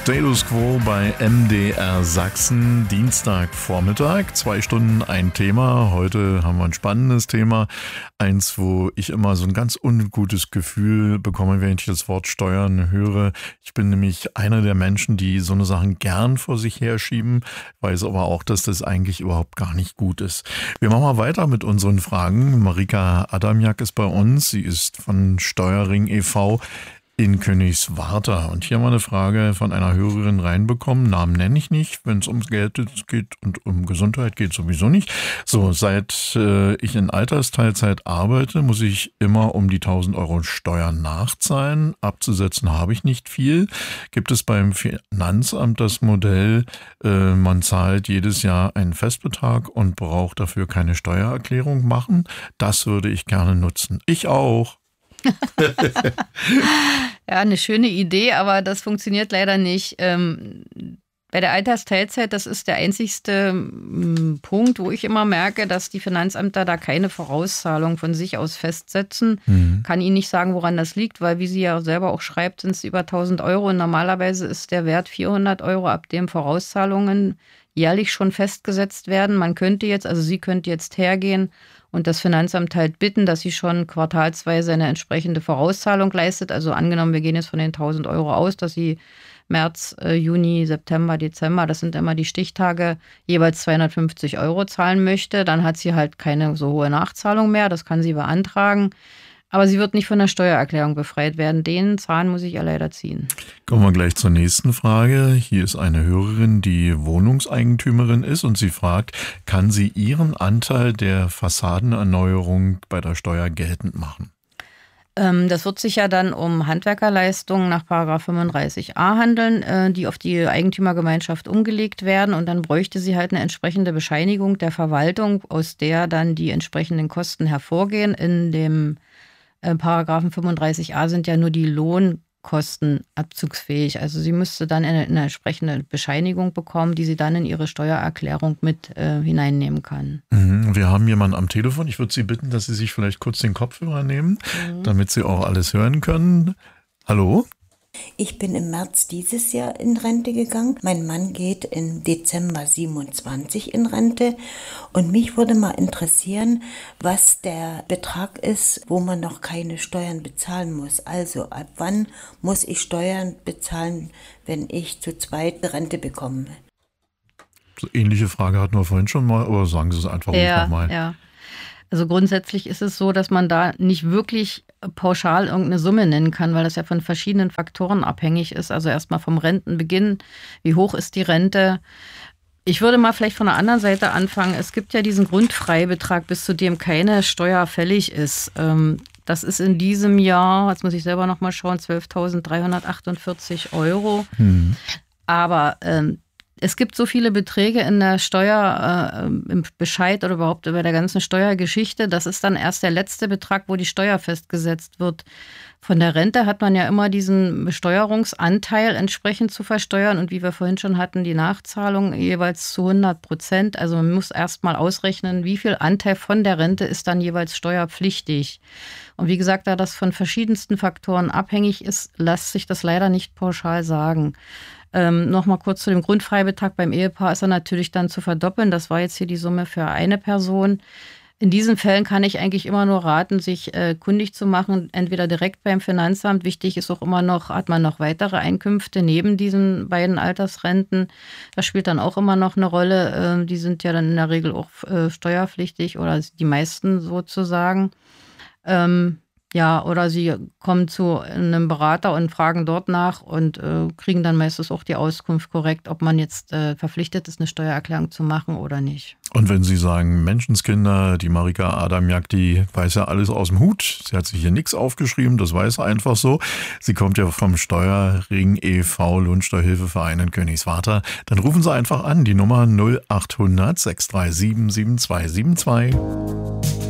Status Quo bei MDR Sachsen, Dienstagvormittag, 2 Stunden ein Thema. Heute haben wir ein spannendes Thema, eins, wo ich immer so ein ganz ungutes Gefühl bekomme, wenn ich das Wort Steuern höre. Ich bin nämlich einer der Menschen, die so eine Sachen gern vor sich herschieben, weiß aber auch, dass das eigentlich überhaupt gar nicht gut ist. Wir machen mal weiter mit unseren Fragen. Marika Adamjak ist bei uns, sie ist von Steuerring e.V. in Königswarter. Und hier haben wir eine Frage von einer Hörerin reinbekommen. Namen nenne ich nicht, wenn es ums Geld geht und um Gesundheit geht sowieso nicht. So, seit ich in Altersteilzeit arbeite, muss ich immer um die 1.000 Euro Steuern nachzahlen. Abzusetzen habe ich nicht viel. Gibt es beim Finanzamt das Modell, man zahlt jedes Jahr einen Festbetrag und braucht dafür keine Steuererklärung machen? Das würde ich gerne nutzen. Ich auch. Ja, eine schöne Idee, aber das funktioniert leider nicht. Bei der Altersteilzeit, das ist der einzigste Punkt, wo ich immer merke, dass die Finanzämter da keine Vorauszahlung von sich aus festsetzen. Kann Ihnen nicht sagen, woran das liegt, weil, wie sie ja selber auch schreibt, sind es über 1.000 Euro und normalerweise ist der Wert 400 Euro, ab dem Vorauszahlungen jährlich schon festgesetzt werden. Man könnte jetzt, also sie könnte jetzt hergehen und das Finanzamt halt bitten, dass sie schon quartalsweise eine entsprechende Vorauszahlung leistet. Also angenommen, wir gehen jetzt von den 1.000 Euro aus, dass sie März, Juni, September, Dezember, das sind immer die Stichtage, jeweils 250 Euro zahlen möchte. Dann hat sie halt keine so hohe Nachzahlung mehr, das kann sie beantragen. Aber sie wird nicht von der Steuererklärung befreit werden. Den Zahn muss ich ja leider ziehen. Kommen wir gleich zur nächsten Frage. Hier ist eine Hörerin, die Wohnungseigentümerin ist und sie fragt, kann sie ihren Anteil der Fassadenerneuerung bei der Steuer geltend machen? Das wird sich ja dann um Handwerkerleistungen nach § 35a handeln, die auf die Eigentümergemeinschaft umgelegt werden. Und dann bräuchte sie halt eine entsprechende Bescheinigung der Verwaltung, aus der dann die entsprechenden Kosten hervorgehen. In dem Paragraphen 35a sind ja nur die Lohnkosten abzugsfähig. Also sie müsste dann eine entsprechende Bescheinigung bekommen, die sie dann in ihre Steuererklärung mit hineinnehmen kann. Wir haben jemanden am Telefon. Ich würde Sie bitten, dass Sie sich vielleicht kurz den Kopfhörer nehmen, damit Sie auch alles hören können. Hallo? Ich bin im März dieses Jahr in Rente gegangen. Mein Mann geht im Dezember 27 in Rente. Und mich würde mal interessieren, was der Betrag ist, wo man noch keine Steuern bezahlen muss. Also ab wann muss ich Steuern bezahlen, wenn ich zu zweit Rente bekomme? So ähnliche Frage hatten wir vorhin schon mal, aber sagen Sie es einfach nochmal. Ja. Also grundsätzlich ist es so, dass man da nicht wirklich pauschal irgendeine Summe nennen kann, weil das ja von verschiedenen Faktoren abhängig ist. Also erstmal vom Rentenbeginn, wie hoch ist die Rente? Ich würde mal vielleicht von der anderen Seite anfangen. Es gibt ja diesen Grundfreibetrag, bis zu dem keine Steuer fällig ist. Das ist in diesem Jahr, jetzt muss ich selber nochmal schauen, 12.348 Euro. Aber es gibt so viele Beträge in der Steuer, im Bescheid oder überhaupt über der ganzen Steuergeschichte. Das ist dann erst der letzte Betrag, wo die Steuer festgesetzt wird. Von der Rente hat man ja immer diesen Besteuerungsanteil entsprechend zu versteuern. Und wie wir vorhin schon hatten, die Nachzahlung jeweils zu 100%. Also man muss erst mal ausrechnen, wie viel Anteil von der Rente ist dann jeweils steuerpflichtig. Und wie gesagt, da das von verschiedensten Faktoren abhängig ist, lässt sich das leider nicht pauschal sagen. Nochmal kurz zu dem Grundfreibetrag. Beim Ehepaar ist er natürlich dann zu verdoppeln. Das war jetzt hier die Summe für eine Person. In diesen Fällen kann ich eigentlich immer nur raten, sich kundig zu machen, entweder direkt beim Finanzamt. Wichtig ist auch immer noch, hat man noch weitere Einkünfte neben diesen beiden Altersrenten. Das spielt dann auch immer noch eine Rolle. Die sind ja dann in der Regel auch steuerpflichtig oder die meisten sozusagen. Ja, oder sie kommen zu einem Berater und fragen dort nach und kriegen dann meistens auch die Auskunft korrekt, ob man jetzt verpflichtet ist, eine Steuererklärung zu machen oder nicht. Und wenn Sie sagen, Menschenskinder, die Marika Adamjak, die weiß ja alles aus dem Hut. Sie hat sich hier nichts aufgeschrieben, das weiß einfach so. Sie kommt ja vom Steuerring e.V. Lohnsteuerhilfeverein in Königswarter. Dann rufen Sie einfach an, die Nummer 0800 637 7272.